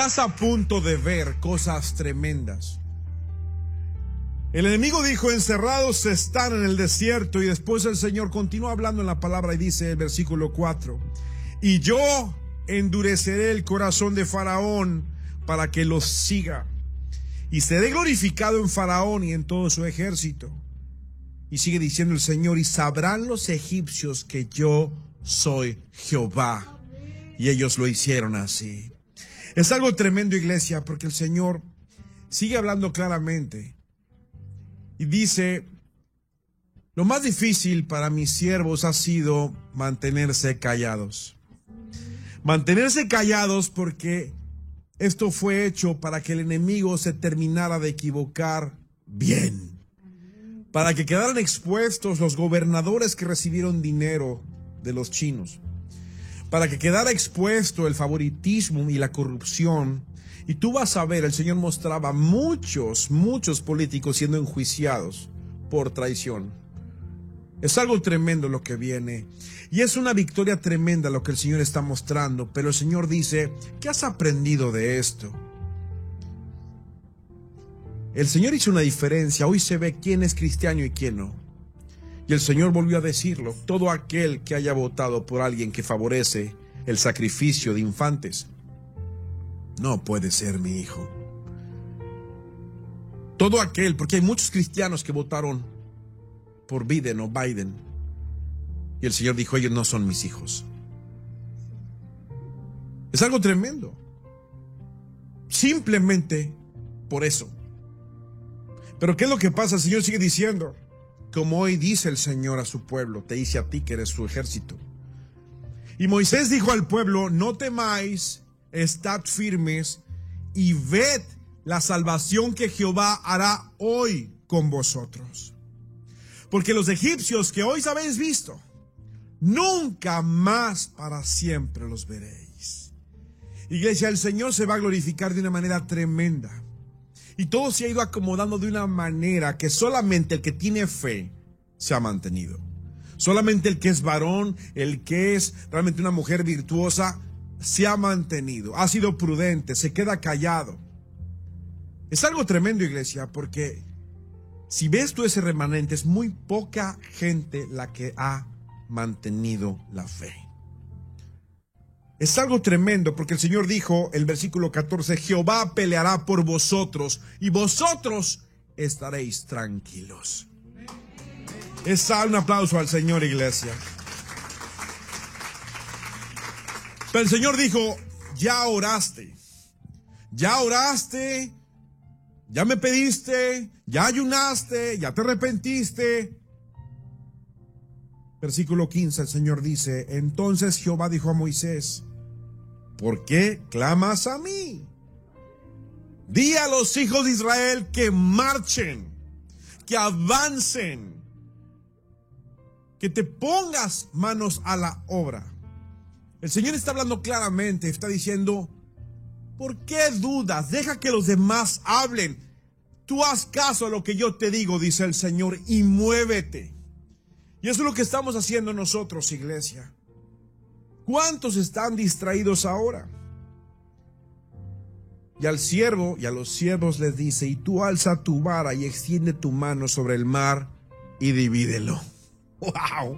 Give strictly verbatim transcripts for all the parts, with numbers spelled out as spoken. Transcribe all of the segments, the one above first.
Estás a punto de ver cosas tremendas. El enemigo dijo: encerrados están en el desierto, y después el Señor continúa hablando en la palabra y dice el versículo cuatro: y yo endureceré el corazón de Faraón para que los siga, y seré glorificado en Faraón y en todo su ejército. Y sigue diciendo el Señor: y sabrán los egipcios que yo soy Jehová. Y ellos lo hicieron así. Es algo tremendo, iglesia, porque el Señor sigue hablando claramente. Y dice: lo más difícil para mis siervos ha sido mantenerse callados. Mantenerse callados porque esto fue hecho para que el enemigo se terminara de equivocar bien. Para que quedaran expuestos los gobernadores que recibieron dinero de los chinos. Para que quedara expuesto el favoritismo y la corrupción. Y tú vas a ver, el Señor mostraba muchos, muchos políticos siendo enjuiciados por traición. Es algo tremendo lo que viene. Y es una victoria tremenda lo que el Señor está mostrando. Pero el Señor dice: ¿qué has aprendido de esto? El Señor hizo una diferencia. Hoy se ve quién es cristiano y quién no. Y el Señor volvió a decirlo: todo aquel que haya votado por alguien que favorece el sacrificio de infantes, no puede ser mi hijo. Todo aquel, porque hay muchos cristianos que votaron por Biden o Biden. Y el Señor dijo: ellos no son mis hijos. Es algo tremendo. Simplemente por eso. Pero ¿qué es lo que pasa? El Señor sigue diciendo: como hoy dice el Señor a su pueblo, te dice a ti que eres su ejército. Y Moisés dijo al pueblo: no temáis, estad firmes y ved la salvación que Jehová hará hoy con vosotros. Porque los egipcios que hoy habéis visto, nunca más para siempre los veréis. Iglesia, el Señor se va a glorificar de una manera tremenda. Y todo se ha ido acomodando de una manera que solamente el que tiene fe se ha mantenido. Solamente el que es varón, el que es realmente una mujer virtuosa, se ha mantenido. Ha sido prudente, se queda callado. Es algo tremendo, iglesia, porque si ves tú ese remanente, es muy poca gente la que ha mantenido la fe. Es algo tremendo porque el Señor dijo, el versículo catorce: Jehová peleará por vosotros y vosotros estaréis tranquilos. Es un aplauso al Señor, iglesia. Pero el Señor dijo: ya oraste, ya oraste, ya me pediste, ya ayunaste, ya te arrepentiste. Versículo quince, el Señor dice: entonces Jehová dijo a Moisés: ¿por qué clamas a mí? Di a los hijos de Israel que marchen, que avancen, que te pongas manos a la obra. El Señor está hablando claramente, está diciendo: ¿por qué dudas? Deja que los demás hablen. Tú haz caso a lo que yo te digo, dice el Señor, y muévete. Y eso es lo que estamos haciendo nosotros, iglesia. ¿Cuántos están distraídos ahora? Y al siervo y a los siervos les dice: y tú alza tu vara y extiende tu mano sobre el mar y divídelo. ¡Wow!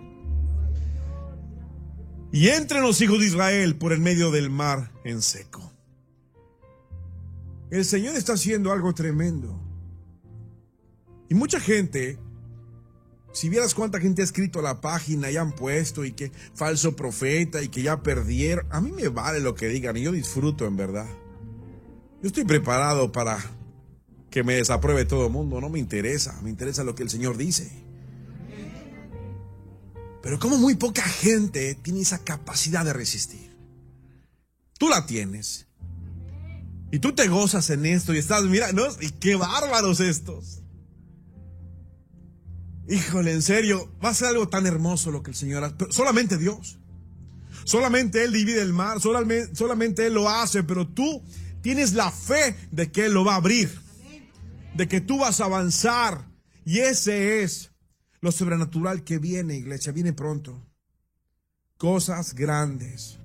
Y entren los hijos de Israel por el medio del mar en seco. El Señor está haciendo algo tremendo. Y mucha gente, si vieras cuánta gente ha escrito a la página y han puesto, y que falso profeta y que ya perdieron, a mí me vale lo que digan y yo disfruto, en verdad. Yo estoy preparado para que me desapruebe todo el mundo, no me interesa, me interesa lo que el Señor dice. Pero como muy poca gente tiene esa capacidad de resistir. Tú la tienes. Y tú te gozas en esto y estás, mira, ¿no? Y qué bárbaros estos. Híjole, en serio, va a ser algo tan hermoso lo que el Señor hace. Pero solamente Dios. Solamente Él divide el mar, solamente, solamente Él lo hace, pero tú tienes la fe de que Él lo va a abrir. De que tú vas a avanzar. Y ese es lo sobrenatural que viene, iglesia, viene pronto. Cosas grandes,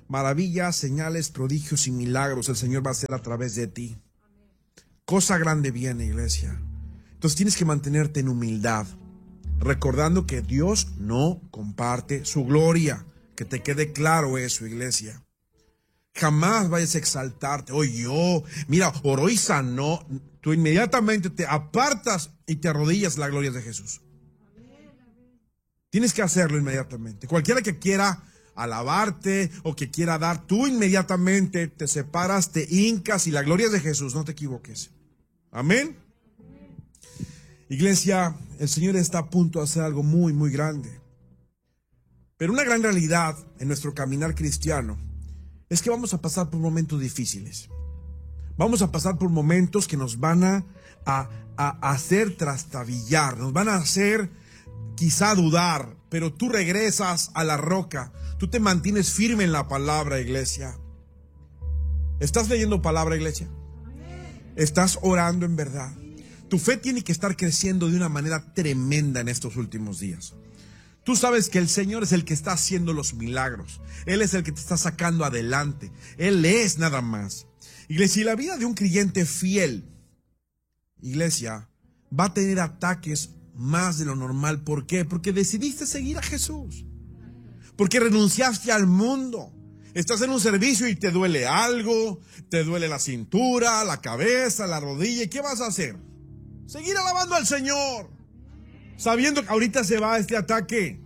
Maravillas, señales, prodigios y milagros el Señor va a hacer a través de ti. Cosa grande viene, iglesia. Entonces tienes que mantenerte en humildad, recordando que Dios no comparte su gloria. Que te quede claro eso, iglesia. Jamás vayas a exaltarte. Oye, yo, mira, oró y sanó. Tú inmediatamente te apartas y te arrodillas a la gloria de Jesús. Tienes que hacerlo inmediatamente. Cualquiera que quiera alabarte o que quiera dar, tú inmediatamente te separas, te hincas y la gloria es de Jesús. No te equivoques. Amén. Iglesia, el Señor está a punto de hacer algo muy, muy grande. Pero una gran realidad en nuestro caminar cristiano es que vamos a pasar por momentos difíciles. Vamos a pasar por momentos que nos van a, a, a hacer trastabillar, nos van a hacer quizá dudar, pero tú regresas a la roca, tú te mantienes firme en la palabra, iglesia. ¿Estás leyendo palabra, iglesia? ¿Estás orando en verdad? Tu fe tiene que estar creciendo de una manera tremenda en estos últimos días. Tú sabes que el Señor es el que está haciendo los milagros. Él es el que te está sacando adelante. Él es nada más. Iglesia, y la vida de un creyente fiel, iglesia, va a tener ataques más de lo normal. ¿Por qué? Porque decidiste seguir a Jesús. Porque renunciaste al mundo. Estás en un servicio y te duele algo, te duele la cintura, la cabeza, la rodilla. ¿Y qué vas a hacer? Seguir alabando al Señor, sabiendo que ahorita se va este ataque.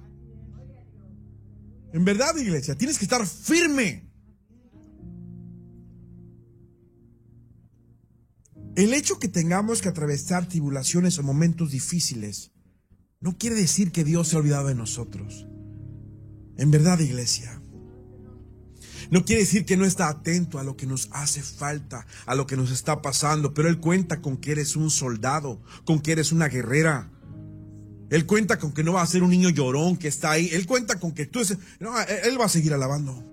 En verdad, iglesia, tienes que estar firme. El hecho que tengamos que atravesar tribulaciones o momentos difíciles no quiere decir que Dios se ha olvidado de nosotros. En verdad, iglesia, no quiere decir que no está atento a lo que nos hace falta, a lo que nos está pasando, pero Él cuenta con que eres un soldado, con que eres una guerrera. Él cuenta con que no va a ser un niño llorón que está ahí. Él cuenta con que tú... Es, no, Él va a seguir alabando.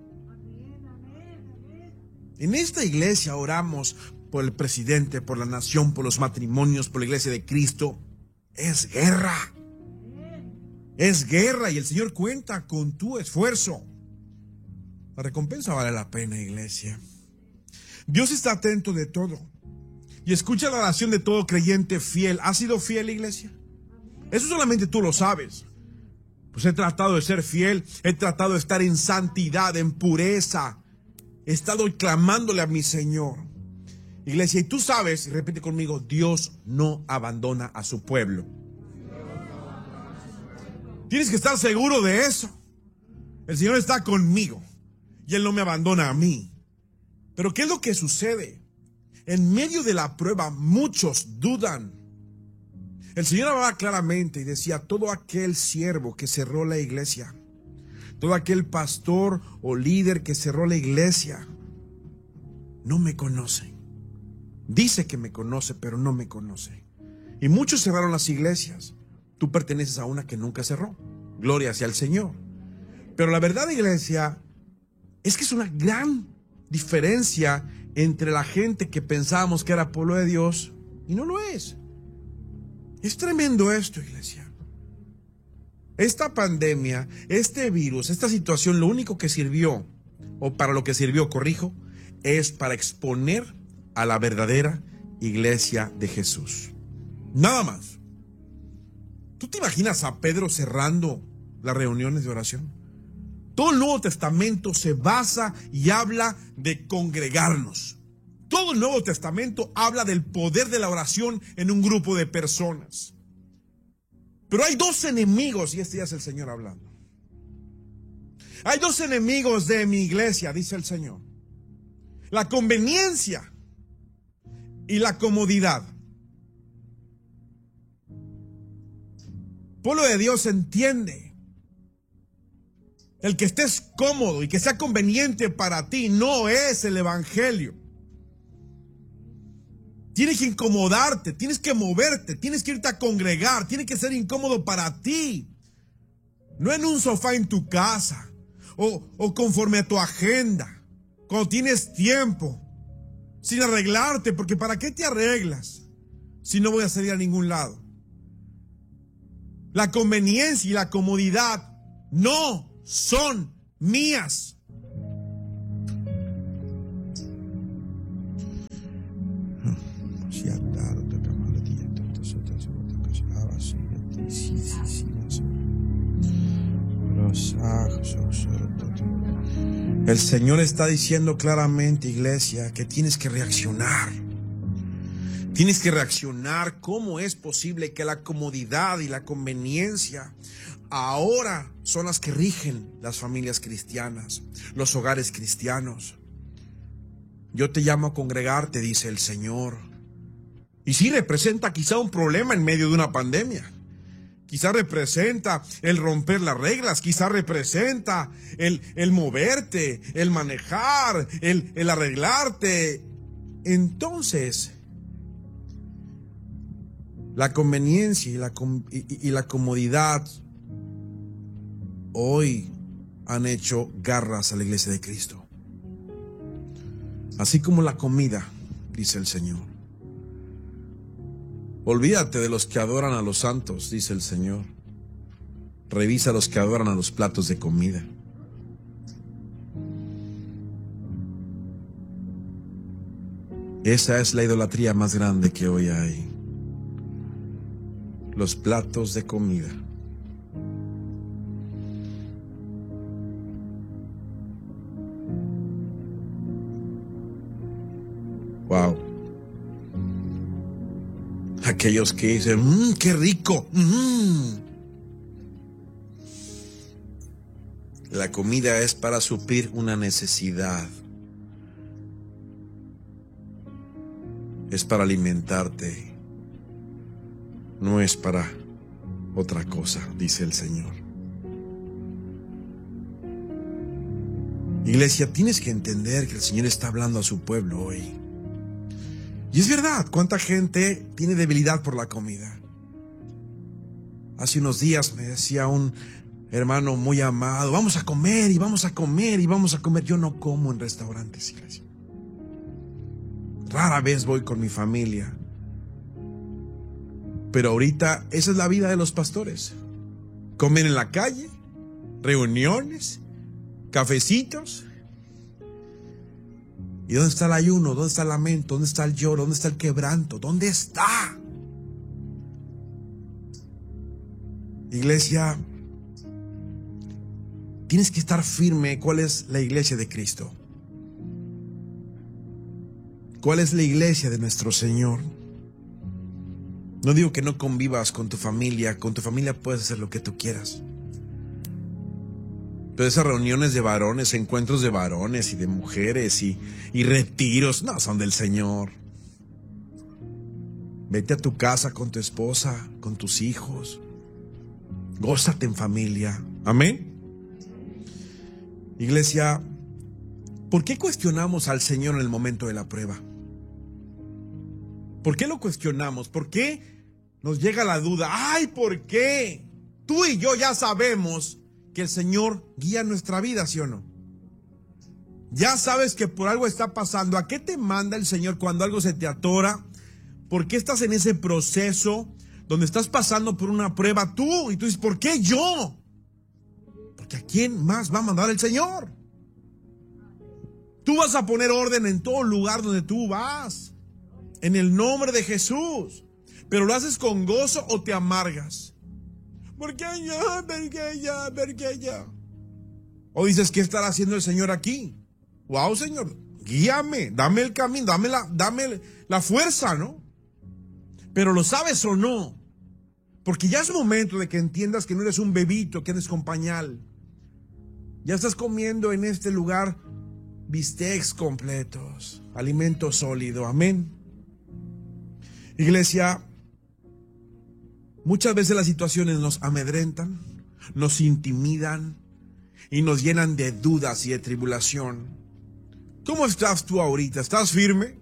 En esta iglesia oramos por el presidente, por la nación, por los matrimonios, por la iglesia de Cristo. Es guerra. Es guerra y el Señor cuenta con tu esfuerzo. La recompensa vale la pena, iglesia. Dios está atento de todo y escucha la oración de todo creyente fiel. ¿Has sido fiel, iglesia? Eso solamente tú lo sabes. Pues he tratado de ser fiel, he tratado de estar en santidad, en pureza. He estado clamándole a mi Señor. Iglesia, y tú sabes, y repite conmigo, Dios no abandona a su pueblo. Tienes que estar seguro de eso. El Señor está conmigo y Él no me abandona a mí. Pero ¿qué es lo que sucede? En medio de la prueba, muchos dudan. El Señor hablaba claramente y decía, todo aquel siervo que cerró la iglesia, todo aquel pastor o líder que cerró la iglesia, no me conoce. Dice que me conoce, pero no me conoce. Y muchos cerraron las iglesias. Tú perteneces a una que nunca cerró. Gloria sea al Señor. Pero la verdad, iglesia, es que es una gran diferencia entre la gente que pensábamos que era pueblo de Dios y no lo es. Es tremendo esto, iglesia. Esta pandemia, este virus, esta situación, lo único que sirvió, o para lo que sirvió, corrijo, es para exponer a la verdadera iglesia de Jesús. Nada más. ¿Tú te imaginas a Pedro cerrando las reuniones de oración? Todo el Nuevo Testamento se basa y habla de congregarnos. Todo el Nuevo Testamento habla del poder de la oración en un grupo de personas. Pero hay dos enemigos, y este ya es el Señor hablando. Hay dos enemigos de mi iglesia, dice el Señor. La conveniencia y la comodidad. Pueblo de Dios entiende. El que estés cómodo y que sea conveniente para ti no es el evangelio. Tienes que incomodarte, tienes que moverte, tienes que irte a congregar, tiene que ser incómodo para ti. No en un sofá en tu casa o, o conforme a tu agenda, cuando tienes tiempo, sin arreglarte, porque ¿para qué te arreglas si no voy a salir a ningún lado? La conveniencia y la comodidad no son mías. El Señor está diciendo claramente, iglesia, que tienes que reaccionar. Tienes que reaccionar. ¿Cómo es posible que la comodidad y la conveniencia ahora son las que rigen las familias cristianas, los hogares cristianos? Yo te llamo a congregarte, dice el Señor. Y sí representa quizá un problema en medio de una pandemia. Quizá representa el romper las reglas, quizá representa el, el moverte, el manejar, el, el arreglarte. Entonces, la conveniencia y la, y, y la comodidad hoy han hecho garras a la iglesia de Cristo. Así como la comida, dice el Señor. Olvídate de los que adoran a los santos, dice el Señor. Revisa a los que adoran a los platos de comida. Esa es la idolatría más grande que hoy hay. Los platos de comida. Wow. Aquellos que dicen, mmm, qué rico. Mm. La comida es para suplir una necesidad. Es para alimentarte. No es para otra cosa, dice el Señor. Iglesia, tienes que entender que el Señor está hablando a su pueblo hoy. Y es verdad, cuánta gente tiene debilidad por la comida. Hace unos días me decía un hermano muy amado, vamos a comer y vamos a comer y vamos a comer. Yo no como en restaurantes, iglesia. Rara vez voy con mi familia. Pero ahorita esa es la vida de los pastores. Comen en la calle, reuniones, cafecitos. ¿Y dónde está el ayuno? ¿Dónde está el lamento? ¿Dónde está el lloro? ¿Dónde está el quebranto? ¿Dónde está? Iglesia, tienes que estar firme. ¿Cuál es la iglesia de Cristo? ¿Cuál es la iglesia de nuestro Señor? No digo que no convivas con tu familia. Con tu familia puedes hacer lo que tú quieras. Pero esas reuniones de varones, encuentros de varones y de mujeres y, y retiros, no, son del Señor. Vete a tu casa con tu esposa, con tus hijos. Gózate en familia. Amén. Iglesia, ¿por qué cuestionamos al Señor en el momento de la prueba? ¿Por qué lo cuestionamos? ¿Por qué nos llega la duda? ¡Ay, por qué! Tú y yo ya sabemos que el Señor guía nuestra vida, ¿sí o no? Ya sabes que por algo está pasando. ¿A qué te manda el Señor cuando algo se te atora? ¿Por qué estás en ese proceso donde estás pasando por una prueba tú? Y tú dices, ¿por qué yo? Porque ¿a quién más va a mandar el Señor? Tú vas a poner orden en todo lugar donde tú vas, en el nombre de Jesús. Pero ¿lo haces con gozo o te amargas? ¿Por qué yo? ¿Por qué yo? ¿Por qué yo? O dices, ¿qué estará haciendo el Señor aquí? Wow, Señor, guíame, dame el camino, dame la, dame la fuerza, ¿no? Pero ¿lo sabes o no? Porque ya es momento de que entiendas que no eres un bebito, que eres con pañal. Ya estás comiendo en este lugar bistecs completos, alimento sólido, amén. Iglesia, muchas veces las situaciones nos amedrentan, nos intimidan y nos llenan de dudas y de tribulación. ¿Cómo estás tú ahorita? ¿Estás firme?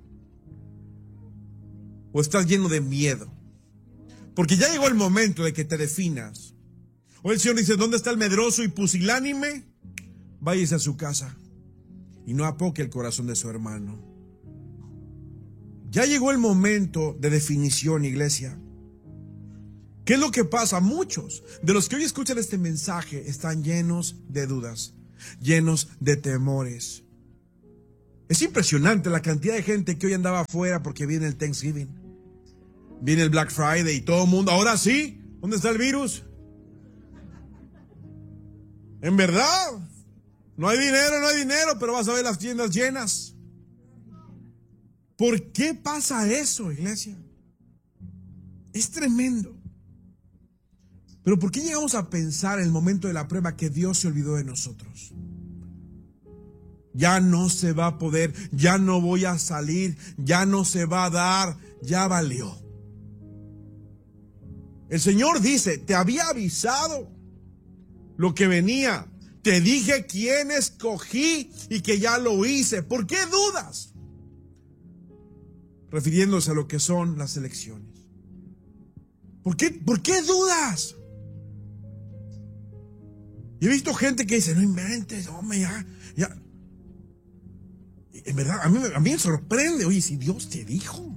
¿O estás lleno de miedo? Porque ya llegó el momento de que te definas. Hoy el Señor dice, ¿dónde está el medroso y pusilánime? Váyase a su casa y no apoque el corazón de su hermano. Ya llegó el momento de definición, iglesia. ¿Qué es lo que pasa? Muchos de los que hoy escuchan este mensaje están llenos de dudas, llenos de temores. Es impresionante la cantidad de gente que hoy andaba afuera porque viene el Thanksgiving, viene el Black Friday y todo el mundo, ahora sí, ¿dónde está el virus? ¿En verdad? No hay dinero, no hay dinero, pero vas a ver las tiendas llenas. ¿Por qué pasa eso, iglesia? Es tremendo. Pero ¿por qué llegamos a pensar en el momento de la prueba que Dios se olvidó de nosotros? Ya no se va a poder, ya no voy a salir, ya no se va a dar, ya valió. El Señor dice, te había avisado lo que venía. Te dije quién escogí y que ya lo hice. ¿Por qué dudas? Refiriéndose a lo que son las elecciones. ¿Por qué, por qué dudas? Y he visto gente que dice, no inventes, hombre, ya, ya. En verdad, a mí, a mí me sorprende. Oye, si Dios te dijo.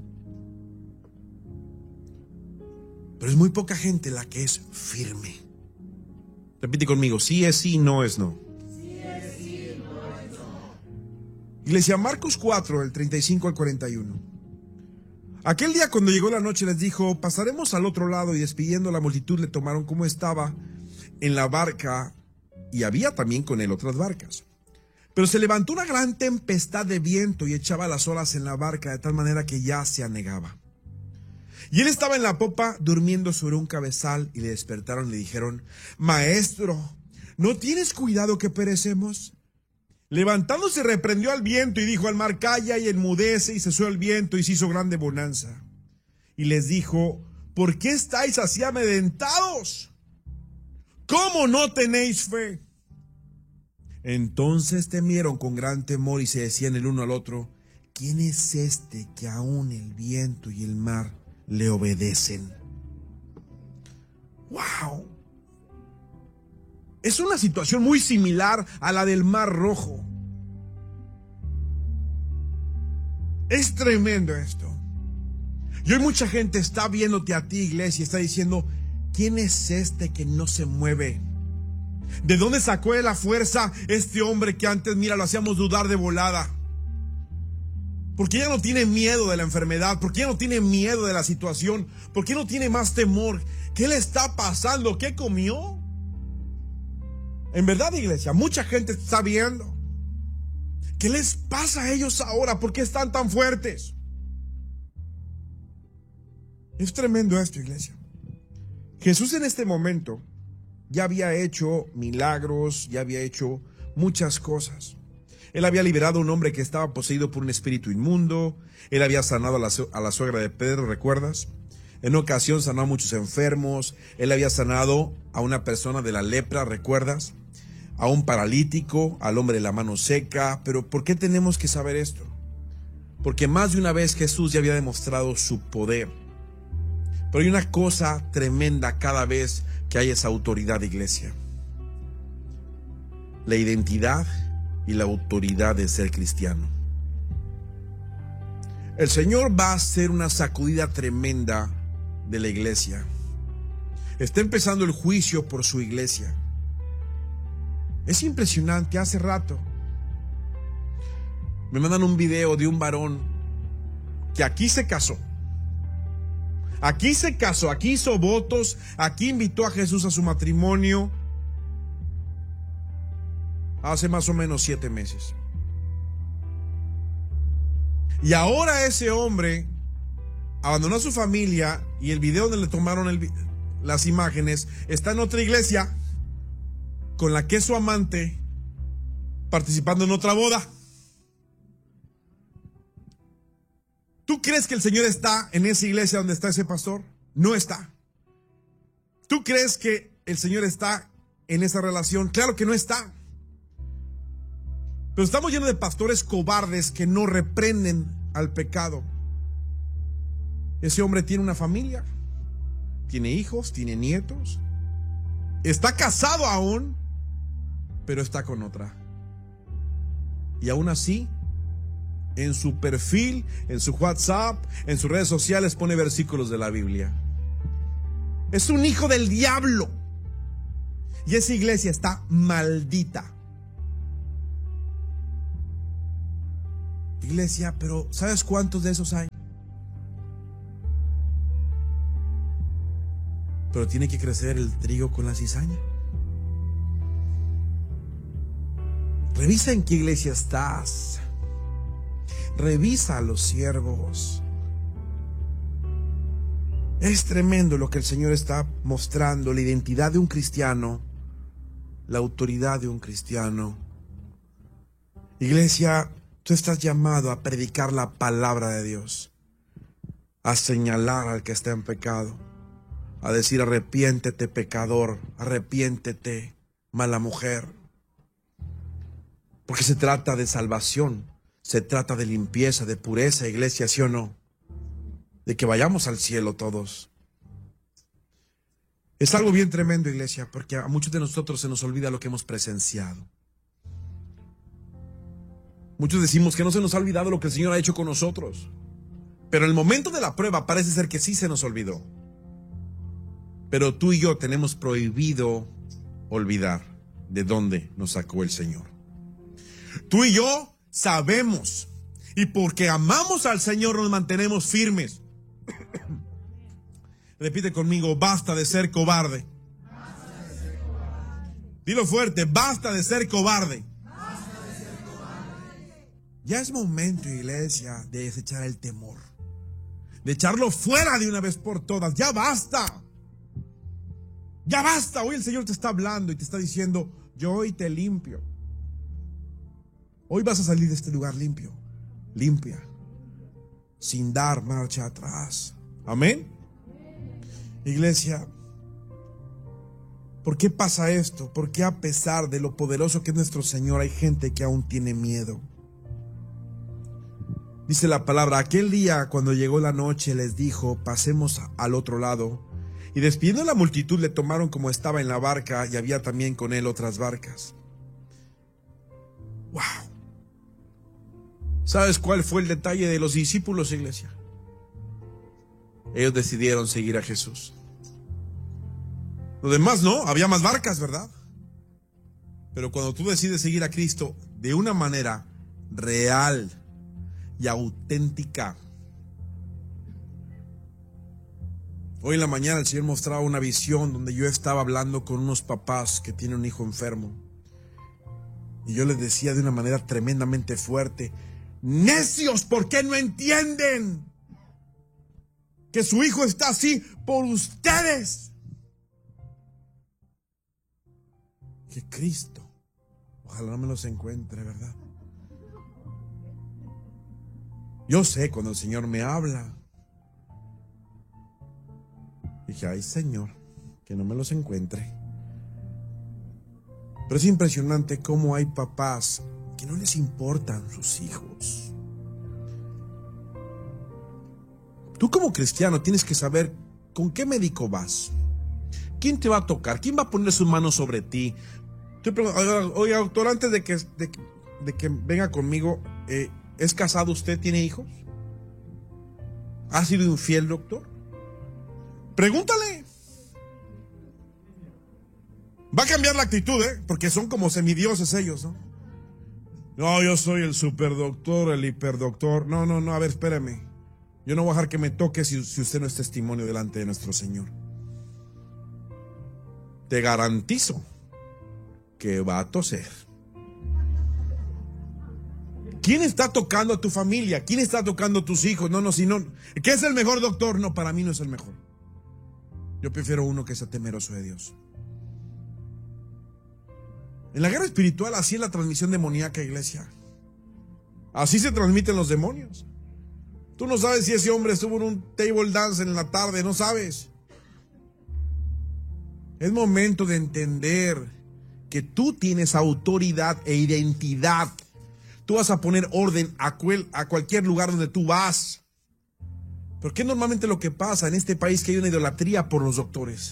Pero es muy poca gente la que es firme. Repite conmigo, sí es sí, no es no. Sí es sí, no es no. Iglesia, Marcos cuatro, del treinta y cinco al cuarenta y uno. Aquel día cuando llegó la noche les dijo, pasaremos al otro lado, y despidiendo a la multitud le tomaron como estaba en la barca, y había también con él otras barcas. Pero se levantó una gran tempestad de viento y echaba las olas en la barca de tal manera que ya se anegaba. Y él estaba en la popa durmiendo sobre un cabezal, y le despertaron y le dijeron, Maestro, ¿no tienes cuidado que perecemos? Levantándose reprendió al viento y dijo al mar, calla y enmudece, y cesó el viento y se hizo grande bonanza. Y les dijo, ¿por qué estáis así amedrentados? ¿Cómo no tenéis fe? Entonces temieron con gran temor y se decían el uno al otro, ¿quién es este que aún el viento y el mar le obedecen? ¡Wow! Es una situación muy similar a la del Mar Rojo. Es tremendo esto. Y hoy mucha gente está viéndote a ti, iglesia, y está diciendo, ¿quién es este que no se mueve? ¿De dónde sacó de la fuerza este hombre que antes, mira, lo hacíamos dudar de volada? ¿Por qué ya no tiene miedo de la enfermedad? ¿Por qué ya no tiene miedo de la situación? ¿Por qué no tiene más temor? ¿Qué le está pasando? ¿Qué comió? En verdad, iglesia, mucha gente está viendo. ¿Qué les pasa a ellos ahora? ¿Por qué están tan fuertes? Es tremendo esto, iglesia. Jesús en este momento ya había hecho milagros, ya había hecho muchas cosas. Él había liberado a un hombre que estaba poseído por un espíritu inmundo. Él había sanado a la, a la suegra de Pedro, ¿recuerdas? En una ocasión sanó a muchos enfermos. Él había sanado a una persona de la lepra, ¿recuerdas? A un paralítico, al hombre de la mano seca. Pero ¿por qué tenemos que saber esto? Porque más de una vez Jesús ya había demostrado su poder. Pero hay una cosa tremenda cada vez que hay esa autoridad, iglesia. La identidad y la autoridad de ser cristiano. El Señor va a hacer una sacudida tremenda de la iglesia. Está empezando el juicio por su iglesia. Es impresionante. Hace rato me mandan un video de un varón que aquí se casó. Aquí se casó, aquí hizo votos, aquí invitó a Jesús a su matrimonio hace más o menos siete meses. Y ahora ese hombre abandonó a su familia, y el video donde le tomaron el, las imágenes está en otra iglesia con la que es su amante participando en otra boda. ¿Tú crees que el Señor está en esa iglesia donde está ese pastor? No está. ¿Tú crees que el Señor está en esa relación? Claro que no está. Pero estamos llenos de pastores cobardes que no reprenden al pecado. Ese hombre tiene una familia, tiene hijos, tiene nietos, está casado aún, pero está con otra. Y aún así, en su perfil, en su WhatsApp, en sus redes sociales pone versículos de la Biblia. Es un hijo del diablo. Y esa iglesia está maldita. Iglesia, pero ¿sabes cuántos de esos hay? Pero tiene que crecer el trigo con la cizaña. Revisa en qué iglesia estás. Revisa a los siervos. Es tremendo lo que el Señor está mostrando, la identidad de un cristiano, la autoridad de un cristiano. Iglesia, tú estás llamado a predicar la palabra de Dios, a señalar al que está en pecado, a decir arrepiéntete pecador, arrepiéntete mala mujer. Porque se trata de salvación, se trata de limpieza, de pureza, iglesia, ¿sí o no? De que vayamos al cielo todos. Es algo bien tremendo, iglesia, porque a muchos de nosotros se nos olvida lo que hemos presenciado. Muchos decimos que no se nos ha olvidado lo que el Señor ha hecho con nosotros. Pero en el momento de la prueba parece ser que sí se nos olvidó. Pero tú y yo tenemos prohibido olvidar de dónde nos sacó el Señor. Tú y yo sabemos, y porque amamos al Señor nos mantenemos firmes. Repite conmigo, basta de ser cobarde. Basta de ser cobarde. Dilo fuerte, basta de ser cobarde. Basta de ser cobarde. Ya es momento, iglesia, de desechar el temor, de echarlo fuera de una vez por todas. Ya basta. Ya basta. Hoy el Señor te está hablando y te está diciendo, yo hoy te limpio. Hoy vas a salir de este lugar limpio, limpia, sin dar marcha atrás. Amén. Iglesia, ¿por qué pasa esto? ¿Por qué a pesar de lo poderoso que es nuestro Señor hay gente que aún tiene miedo? Dice la palabra, aquel día cuando llegó la noche les dijo, pasemos al otro lado. Y despidiendo a la multitud le tomaron como estaba en la barca y había también con él otras barcas. ¡Wow! ¿Sabes cuál fue el detalle de los discípulos, iglesia? Ellos decidieron seguir a Jesús. Los demás no, había más barcas, ¿verdad? Pero cuando tú decides seguir a Cristo de una manera real y auténtica. Hoy en la mañana el Señor mostraba una visión donde yo estaba hablando con unos papás que tienen un hijo enfermo. Y yo les decía de una manera tremendamente fuerte, necios, ¿por qué no entienden que su hijo está así por ustedes? Que Cristo, ojalá no me los encuentre, ¿verdad? Yo sé cuando el Señor me habla. Dije, ay Señor, que no me los encuentre. Pero es impresionante cómo hay papás que no les importan sus hijos. Tú como cristiano tienes que saber con qué médico vas. ¿Quién te va a tocar? ¿Quién va a poner sus manos sobre ti? Oye, doctor, antes de que, de, de que venga conmigo, eh, ¿es casado usted? ¿Tiene hijos? ¿Ha sido infiel, doctor? Pregúntale. Va a cambiar la actitud, ¿eh? Porque son como semidioses ellos, ¿no? No, yo soy el superdoctor, el hiperdoctor. No, no, no, a ver, espérame. Yo no voy a dejar que me toque si, si usted no es testimonio delante de nuestro Señor. Te garantizo que va a toser. ¿Quién está tocando a tu familia? ¿Quién está tocando a tus hijos? No, no, si no. ¿Qué es el mejor doctor? No, para mí no es el mejor. Yo prefiero uno que sea temeroso de Dios. En la guerra espiritual así es la transmisión demoníaca, iglesia. Así se transmiten los demonios. Tú no sabes si ese hombre estuvo en un table dance en la tarde, no sabes. Es momento de entender que tú tienes autoridad e identidad. Tú vas a poner orden a, cual, a cualquier lugar donde tú vas. ¿Pero qué es normalmente lo que pasa en este país? Que hay una idolatría por los doctores.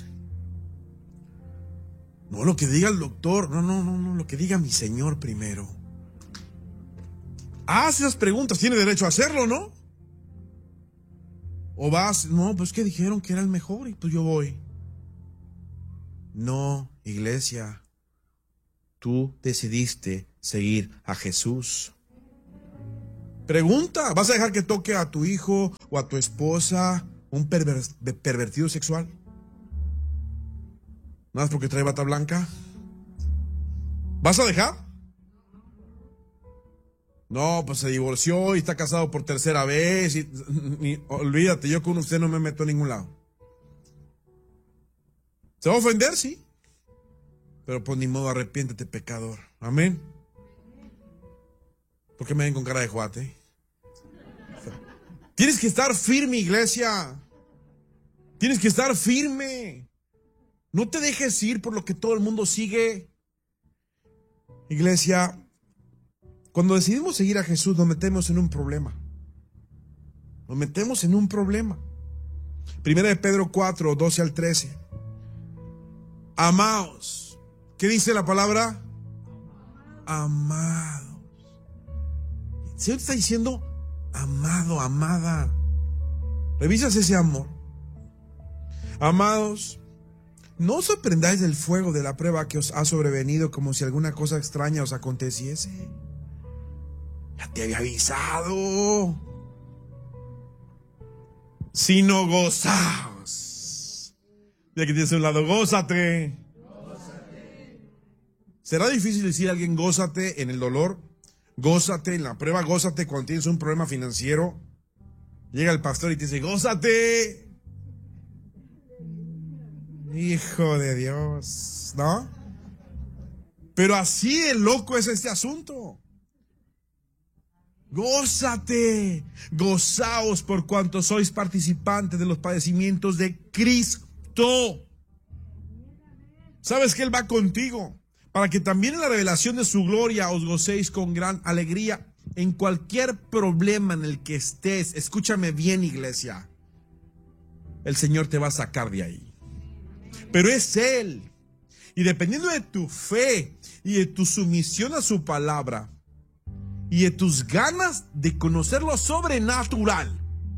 No, lo que diga el doctor, no, no, no, no, lo que diga mi Señor primero. Haz esas preguntas, tiene derecho a hacerlo, ¿no? O vas, no, pues que dijeron que era el mejor y pues yo voy. No, iglesia, tú decidiste seguir a Jesús. Pregunta, ¿vas a dejar que toque a tu hijo o a tu esposa un perver- pervertido sexual? ¿Nada más porque trae bata blanca? ¿Vas a dejar? No, pues se divorció y está casado por tercera vez. Y, y, olvídate, yo con usted no me meto a ningún lado. ¿Se va a ofender? Sí. Pero pues ni modo, arrepiéntete, pecador. Amén. ¿Por qué me ven con cara de juate? Tienes que estar firme, iglesia. Tienes que estar firme. No te dejes ir por lo que todo el mundo sigue. Iglesia, cuando decidimos seguir a Jesús, nos metemos en un problema. Nos metemos en un problema. Primera de Pedro cuatro, doce al trece. Amaos. ¿Qué dice la palabra? Amados. El Señor está diciendo, amado, amada. ¿Revisas ese amor? Amados, no os sorprendáis del fuego de la prueba que os ha sobrevenido como si alguna cosa extraña os aconteciese. Ya te había avisado. Sino gozaos. Ya que tienes a un lado, gózate. Gózate. ¿Será difícil decir a alguien gózate en el dolor? Gózate en la prueba, gózate cuando tienes un problema financiero. Llega el pastor y te dice, gózate. Hijo de Dios, ¿no? Pero así de loco es este asunto. Gózate, gozaos por cuanto sois participantes de los padecimientos de Cristo. ¿Sabes que Él va contigo? Para que también en la revelación de su gloria os gocéis con gran alegría. En cualquier problema en el que estés, escúchame bien, iglesia, el Señor te va a sacar de ahí. Pero es Él. Y dependiendo de tu fe y de tu sumisión a su palabra y de tus ganas de conocer lo sobrenatural,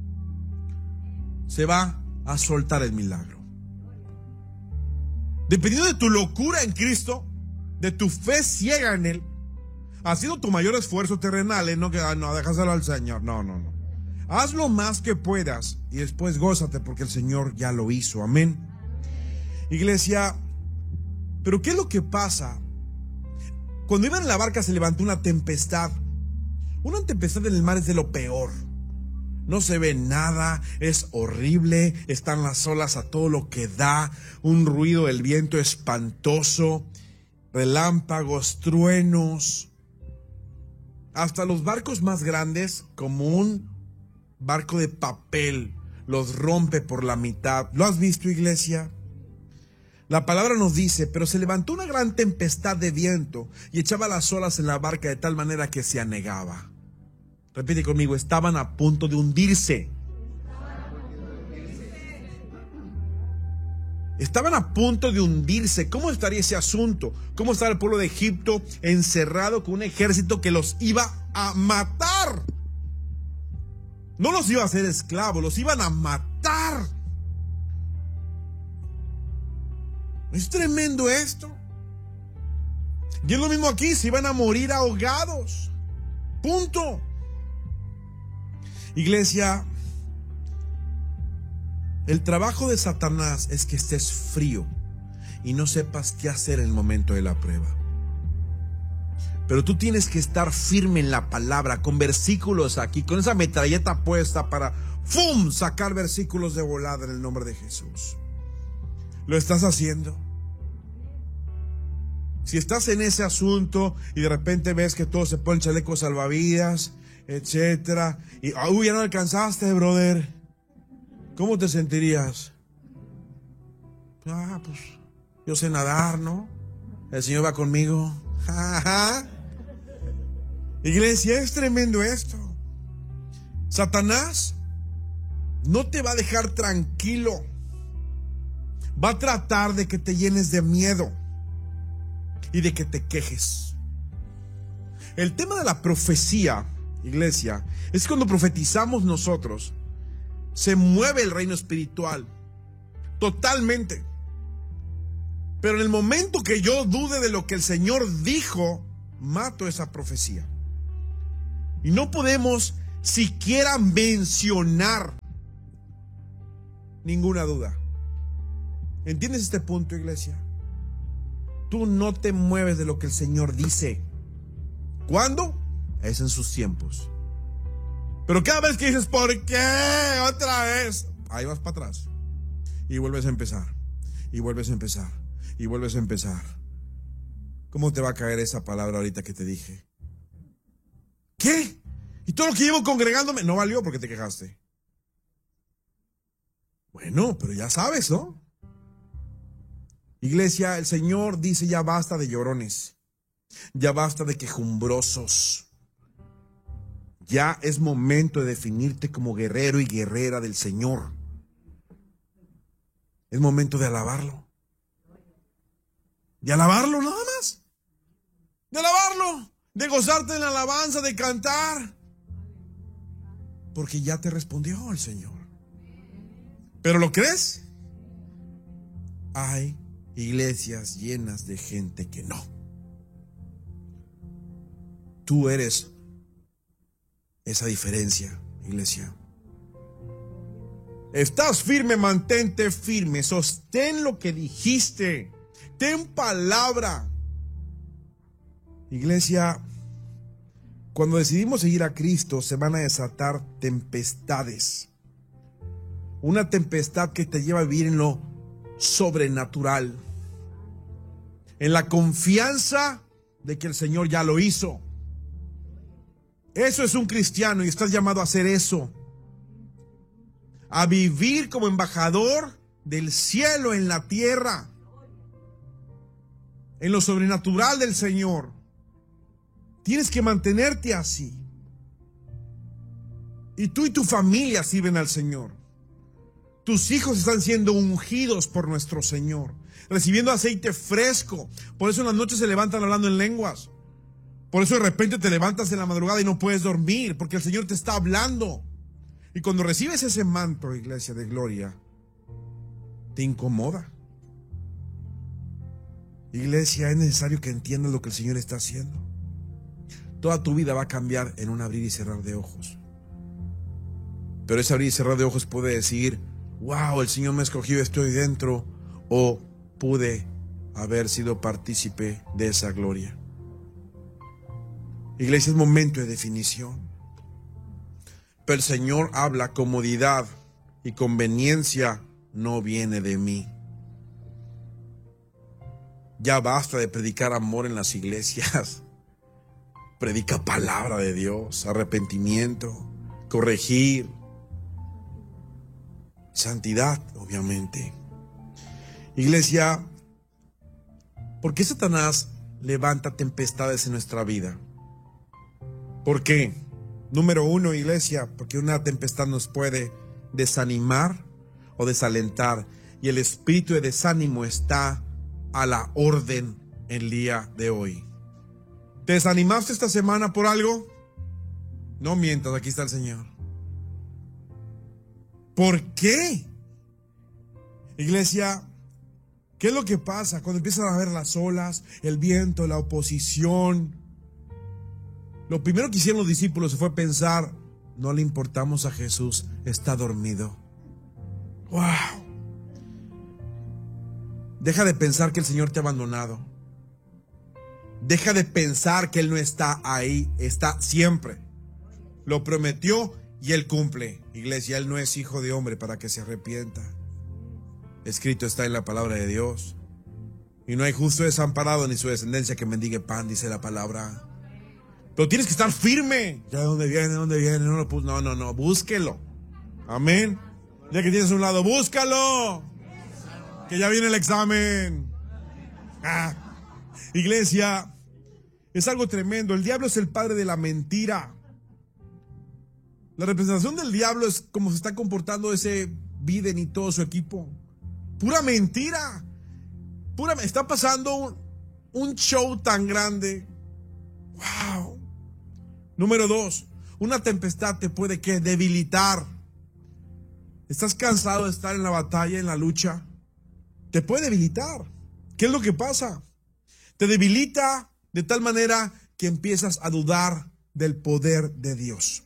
se va a soltar el milagro. Dependiendo de tu locura en Cristo, de tu fe ciega en Él, ha sido tu mayor esfuerzo terrenal, ¿eh? No que no, déjaselo al Señor. No, no, no. Haz lo más que puedas y después gózate porque el Señor ya lo hizo. Amén. Iglesia, pero ¿qué es lo que pasa? Cuando iban en la barca se levantó una tempestad. Una tempestad en el mar es de lo peor. No se ve nada, es horrible, están las olas a todo lo que da, un ruido del viento espantoso, relámpagos, truenos. Hasta los barcos más grandes, como un barco de papel, los rompe por la mitad. ¿Lo has visto, iglesia? La palabra nos dice, pero se levantó una gran tempestad de viento y echaba las olas en la barca de tal manera que se anegaba. Repite conmigo, estaban a punto de hundirse. Estaban a punto de hundirse. ¿Cómo estaría ese asunto? ¿Cómo estaba el pueblo de Egipto encerrado con un ejército que los iba a matar? No los iba a hacer esclavos, los iban a matar. Es tremendo esto. Y es lo mismo aquí, se iban a morir ahogados. Punto. Iglesia, el trabajo de Satanás es que estés frío y no sepas qué hacer en el momento de la prueba. Pero tú tienes que estar firme en la palabra, con versículos aquí, con esa metralleta puesta para ¡fum! Sacar versículos de volada en el nombre de Jesús. ¿Lo estás haciendo? Si estás en ese asunto y de repente ves que todos se ponen chalecos salvavidas, etcétera, y uy, ya no alcanzaste, brother, ¿cómo te sentirías? Ah, pues yo sé nadar, ¿no? El Señor va conmigo. Iglesia, es tremendo esto. Satanás no te va a dejar tranquilo. Va a tratar de que te llenes de miedo y de que te quejes. El tema de la profecía, iglesia, es cuando profetizamos nosotros, se mueve el reino espiritual totalmente. Pero en el momento que yo dude de lo que el Señor dijo, mato esa profecía. Y no podemos siquiera mencionar ninguna duda. ¿Entiendes este punto, iglesia? Tú no te mueves de lo que el Señor dice. ¿Cuándo? Es en sus tiempos. Pero cada vez que dices, ¿por qué? Otra vez. Ahí vas para atrás. Y vuelves a empezar. Y vuelves a empezar. Y vuelves a empezar. ¿Cómo te va a caer esa palabra ahorita que te dije? ¿Qué? ¿Y todo lo que llevo congregándome? No valió porque te quejaste. Bueno, pero ya sabes, ¿no? Iglesia, el Señor dice, ya basta de llorones. Ya basta de quejumbrosos. Ya es momento de definirte como guerrero y guerrera del Señor. Es momento de alabarlo. De alabarlo nada más. De alabarlo. De gozarte en la alabanza, de cantar. Porque ya te respondió el Señor. ¿Pero lo crees? Hay iglesias llenas de gente que no. Tú eres esa diferencia, iglesia. Estás firme, mantente firme, sostén lo que dijiste, ten palabra. Iglesia, cuando decidimos seguir a Cristo se van a desatar tempestades. Una tempestad que te lleva a vivir en lo sobrenatural, en la confianza de que el Señor ya lo hizo. Eso es un cristiano y estás llamado a hacer eso. A vivir como embajador del cielo en la tierra. En lo sobrenatural del Señor. Tienes que mantenerte así. Y tú y tu familia sirven al Señor. Tus hijos están siendo ungidos por nuestro Señor. Recibiendo aceite fresco. Por eso en las noches se levantan hablando en lenguas. Por eso de repente te levantas en la madrugada y no puedes dormir, porque el Señor te está hablando. Y cuando recibes ese manto, iglesia de gloria, te incomoda. Iglesia, es necesario que entiendas lo que el Señor está haciendo. Toda tu vida va a cambiar en un abrir y cerrar de ojos. Pero ese abrir y cerrar de ojos puede decir, wow, el Señor me escogió, estoy dentro, o pude haber sido partícipe de esa gloria. Iglesia, es momento de definición. Pero el Señor habla, comodidad y conveniencia no viene de mí. Ya basta de predicar amor en las iglesias. Predica palabra de Dios, arrepentimiento, corregir, santidad, obviamente. Iglesia, ¿por qué Satanás levanta tempestades en nuestra vida? ¿Por qué? Número uno, iglesia, porque una tempestad nos puede desanimar o desalentar. Y el espíritu de desánimo está a la orden el día de hoy. ¿Te desanimaste esta semana por algo? No mientas, aquí está el Señor. ¿Por qué? Iglesia, ¿qué es lo que pasa cuando empiezan a ver las olas, el viento, la oposición? Lo primero que hicieron los discípulos fue pensar, no le importamos a Jesús, está dormido. ¡Wow! Deja de pensar que el Señor te ha abandonado. Deja de pensar que Él no está ahí, está siempre. Lo prometió y Él cumple. Iglesia, Él no es hijo de hombre para que se arrepienta. Escrito está en la palabra de Dios. Y no hay justo desamparado ni su descendencia que mendigue pan, dice la palabra. Pero tienes que estar firme. ¿Ya de dónde viene? ¿De dónde viene? No, no, no, no, búsquelo. Amén. Ya que tienes a un lado, búscalo. Que ya viene el examen. Ah. Iglesia, es algo tremendo. El diablo es el padre de la mentira. La representación del diablo es como se está comportando ese Biden y todo su equipo. Pura mentira. Pura, está pasando un, un show tan grande. Wow. Número dos, una tempestad te puede ¿qué? Debilitar. ¿Estás cansado de estar en la batalla, en la lucha? Te puede debilitar. ¿Qué es lo que pasa? Te debilita de tal manera que empiezas a dudar del poder de Dios.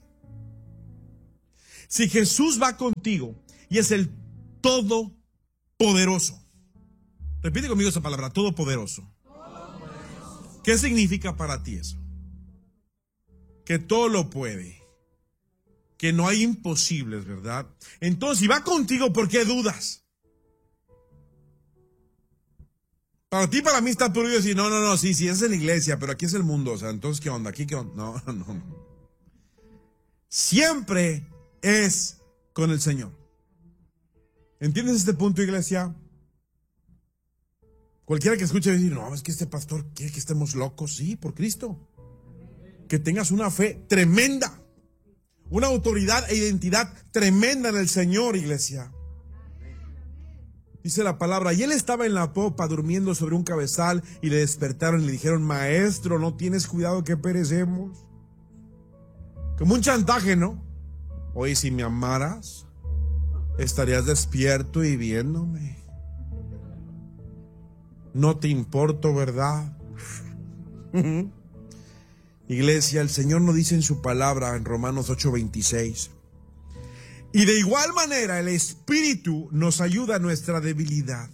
Si Jesús va contigo y es el Todopoderoso. Repite conmigo esa palabra, Todopoderoso. Todopoderoso. ¿Qué significa para ti eso? que todo lo puede, que no hay imposibles, ¿verdad? Entonces, si va contigo, ¿por qué dudas? Para ti, para mí está prohibido decir, no, no, no, sí, sí, es en la iglesia, pero aquí es el mundo, o sea, entonces, ¿qué onda? ¿Aquí qué onda? No, no, no. Siempre es con el Señor. ¿Entiendes este punto, iglesia? Cualquiera que escuche decir, no, es que este pastor quiere que estemos locos. Sí, por Cristo. Que tengas una fe tremenda, una autoridad e identidad tremenda en el Señor, iglesia. Dice la palabra, y él estaba en la popa durmiendo sobre un cabezal y le despertaron y le dijeron, maestro, ¿no tienes cuidado que perecemos? Como un chantaje, ¿no? Oye, si me amaras, estarías despierto y viéndome. No te importo, ¿verdad? Iglesia, el Señor nos dice en su palabra en Romanos ocho veintiséis. Y de igual manera el Espíritu nos ayuda a nuestra debilidad.